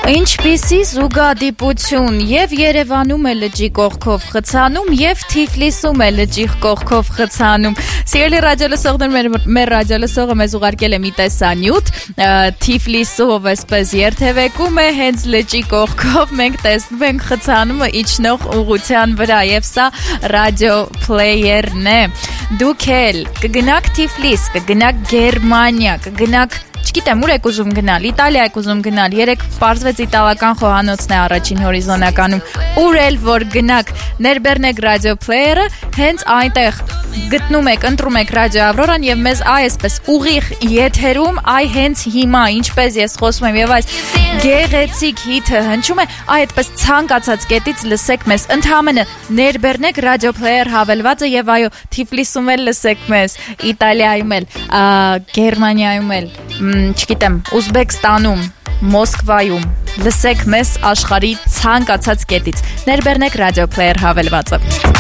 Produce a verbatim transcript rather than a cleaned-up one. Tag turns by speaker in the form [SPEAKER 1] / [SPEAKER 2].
[SPEAKER 1] Ինչպիսի զուգադիպություն եւ Երևանում է լճի կողքով խցանում եւ Թիֆլիսում է լճի կողքով խցանում։ Սիրելի ռադիոլսողներ, մեր, մեր ռադիոլսողը մեզ ուղարկել է մի տեսանյութ Թիֆլիսով այսպես երթևեկում է հենց լճի կողքով, մենք տեսնում ենք խցանումը իջնող ուղղության վրա եւ սա ռադիո պլեյերն է։ Դուք էլ կգնաք Թիֆլիս, կգնաք Գերմանիա, կգնաք Չգիտեմ, ուր եք ուզում գնալ, Իտալիա եք ուզում գնալ, երեք պարզվեց իտալական խոհանոցն է առաջին հորիզոնականում, ուր էլ որ գնաք, ներբեռնեք ռադիո պլեյերը, հենց այնտեղ գտնում եք, ընտրում եք ռադիո Ավրորան եւ մեզ այսպես ուղիղ եթերում, այ հենց հիմա, ինչպես ես խոսում եմ եւ այս գեղեցիկ հիթը հնչում է, այ այդպես ցանկացած կետից լսեք մեզ, ընդհանրապես ներբեռնեք ռադիո պլեյեր հավելվածը եւ այո, Թիֆլիսում էլ լսեք մեզ, Իտալիայում էլ, Գերմանիայում էլ չգիտեմ, Ուզբեկստանում, Մոսկվայում, լսեք մեզ աշխարհի ցանկացած կետից, ներբեռնեք ռադիո պլեյեր հավելվածը։